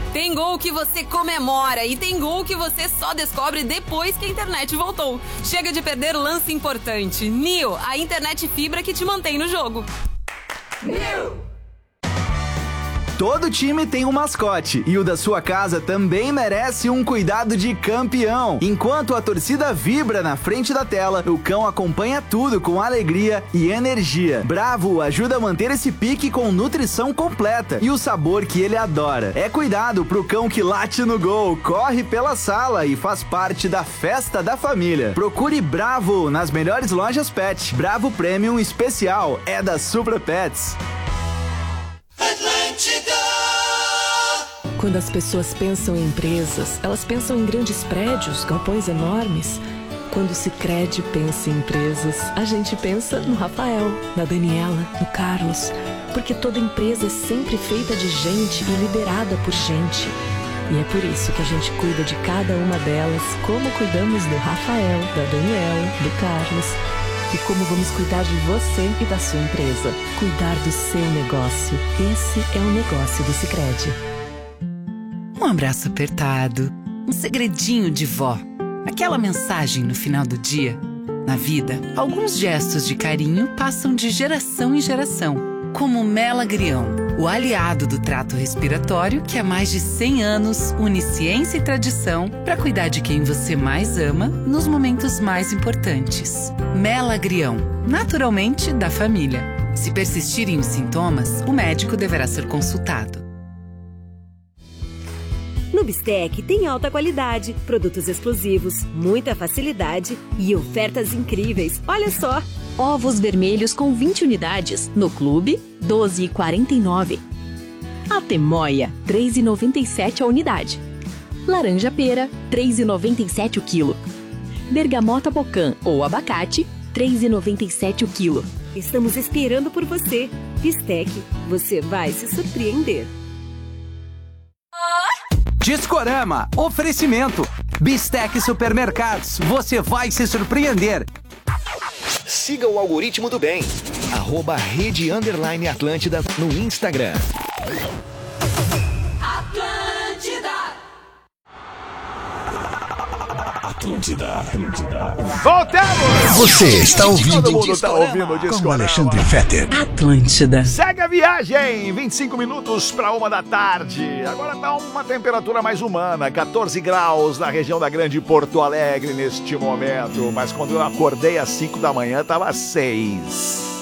Tem gol que você comemora e tem gol que você só descobre depois que a internet voltou. Chega de perder lance importante. Neo, a internet fibra que te mantém no jogo. Neo! Todo time tem um mascote e o da sua casa também merece um cuidado de campeão. Enquanto a torcida vibra na frente da tela, o cão acompanha tudo com alegria e energia. Bravo ajuda a manter esse pique com nutrição completa e o sabor que ele adora. É cuidado pro cão que late no gol, corre pela sala e faz parte da festa da família. Procure Bravo nas melhores lojas pet. Bravo Premium Especial é da Supra Pets. Quando as pessoas pensam em empresas, elas pensam em grandes prédios, galpões enormes. Quando o Sicredi pensa em empresas, a gente pensa no Rafael, na Daniela, no Carlos. Porque toda empresa é sempre feita de gente e liderada por gente. E é por isso que a gente cuida de cada uma delas, como cuidamos do Rafael, da Daniela, do Carlos. E como vamos cuidar de você e da sua empresa. Cuidar do seu negócio. Esse é o negócio do Sicredi. Um abraço apertado, um segredinho de vó, aquela mensagem no final do dia. Na vida, alguns gestos de carinho passam de geração em geração, como o Melagrião, o aliado do trato respiratório que há mais de 100 anos une ciência e tradição para cuidar de quem você mais ama nos momentos mais importantes. Melagrião, naturalmente da família. Se persistirem os sintomas, o médico deverá ser consultado. No Bistec tem alta qualidade, produtos exclusivos, muita facilidade e ofertas incríveis. Olha só! Ovos vermelhos com 20 unidades. No Clube, R$ 12,49. Atemoia, R$ 3,97 a unidade. Laranja pera, R$ 3,97 o quilo. Bergamota Bocan ou abacate, R$ 3,97 o quilo. Estamos esperando por você. Bistec, você vai se surpreender. Discorama, oferecimento. Bistec Supermercados, você vai se surpreender. Siga o algoritmo do bem. @Rede_Atlântida no Instagram. Atlântida. Voltamos! Você está ouvindo Todo mundo está ouvindo o com Discorama. Alexandre Fetter. Atlântida. Segue a viagem, 25 minutos para 1 da tarde. Agora tá uma temperatura mais humana, 14 graus na região da Grande Porto Alegre neste momento. Mas quando eu acordei às 5 da manhã, tava 6.